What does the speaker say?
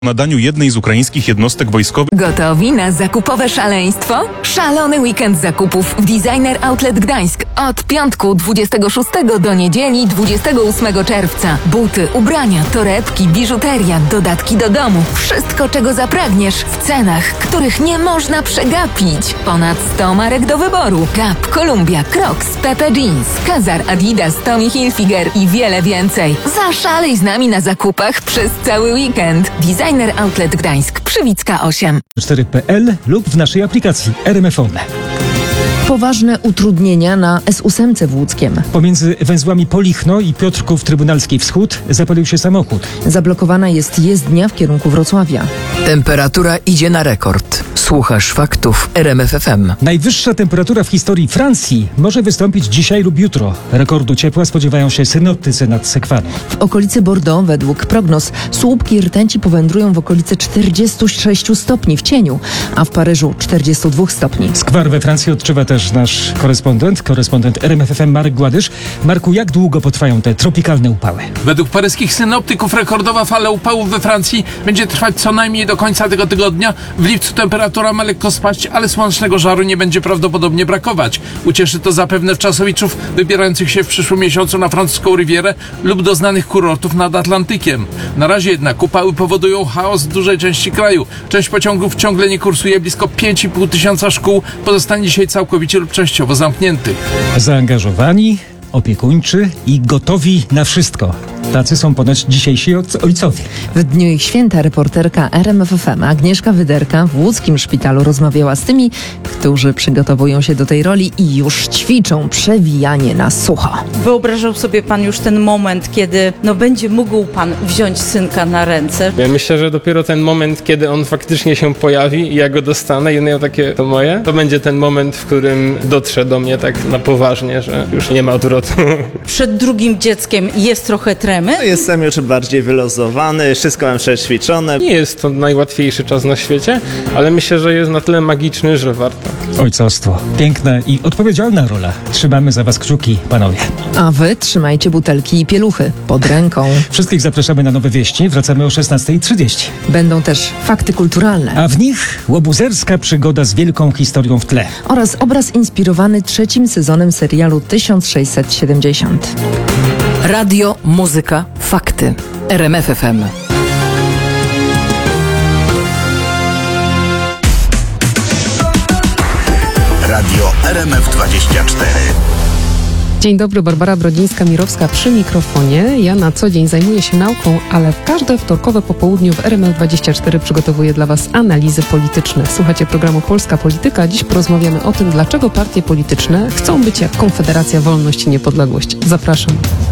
nadaniu jednej z ukraińskich jednostek wojskowych. Gotowi na zakupowe szaleństwo? Szalony weekend zakupów w Designer Outlet Gdańsk. Od piątku 26 do niedzieli 28 czerwca. Buty, ubrania, torebki, biżuteria, dodatki do domu. Wszystko, czego zapragniesz w cenach, których nie można przegapić. Ponad 100 marek do wyboru. Gap, Columbia, Crocs, Pepe Jeans, Kazar, Adidas, Tommy Hilfiger i wiele więcej. Zaszalej z nami na zakupach przez cały weekend. Designer Outlet Gdańsk, Przywicka 8. 4.pl lub w naszej aplikacji RMFON. Poważne utrudnienia na S8 w Łódzkiem. Pomiędzy węzłami Polichno i Piotrków Trybunalski Wschód zapalił się samochód. Zablokowana jest jezdnia w kierunku Wrocławia. Temperatura idzie na rekord. Słuchasz faktów RMF FM. Najwyższa temperatura w historii Francji może wystąpić dzisiaj lub jutro. Rekordu ciepła spodziewają się synoptycy nad Sekwanu. W okolicy Bordeaux według prognoz słupki rtęci powędrują w okolice 46 stopni w cieniu, a w Paryżu 42 stopni. Skwar we Francji odczuwa też nasz korespondent RMF FM Marek Gładysz. Marku, jak długo potrwają te tropikalne upały? Według paryskich synoptyków rekordowa fala upałów we Francji będzie trwać co najmniej do końca tego tygodnia. W lipcu temperatura ma lekko spaść, ale słonecznego żaru nie będzie prawdopodobnie brakować. Ucieszy to zapewne wczasowiczów wybierających się w przyszłym miesiącu na francuską Rivierę lub do znanych kurortów nad Atlantykiem. Na razie jednak upały powodują chaos w dużej części kraju. Część pociągów ciągle nie kursuje, blisko 5,5 tysiąca szkół pozostanie dzisiaj całkowicie lub częściowo zamkniętych. Zaangażowani, opiekuńczy i gotowi na wszystko. Tacy są ponoć dzisiejsi ojcowie. W dniu ich święta reporterka RMF FM Agnieszka Wyderka w łódzkim szpitalu rozmawiała z tymi, którzy przygotowują się do tej roli i już ćwiczą przewijanie na sucho. Wyobrażał sobie pan już ten moment, kiedy będzie mógł pan wziąć synka na ręce? Ja myślę, że dopiero ten moment, kiedy on faktycznie się pojawi i ja go dostanę i on miał takie, to moje, to będzie ten moment, w którym dotrze do mnie tak na poważnie, że już nie ma odwrotu. Przed drugim dzieckiem jest trochę tremy? Jestem już bardziej wyluzowany, wszystko mam przećwiczone. Nie jest to najłatwiejszy czas na świecie, ale myślę, że jest na tyle magiczny, że warto. Ojcostwo. Piękna i odpowiedzialna rola. Trzymamy za was kciuki, panowie. A wy trzymajcie butelki i pieluchy pod ręką. Wszystkich zapraszamy na Nowe Wieści. Wracamy o 16:30. Będą też fakty kulturalne. A w nich łobuzerska przygoda z wielką historią w tle. Oraz obraz inspirowany 3. sezonem serialu 1670. Radio, muzyka, fakty. RMF FM. Radio RMF24. Dzień dobry, Barbara Brodzińska-Mirowska przy mikrofonie. Ja na co dzień zajmuję się nauką, ale w każde wtorkowe popołudniu w RMF24 przygotowuję dla Was analizy polityczne. Słuchacie programu Polska Polityka. Dziś porozmawiamy o tym, dlaczego partie polityczne chcą być jak Konfederacja Wolność i Niepodległość. Zapraszam.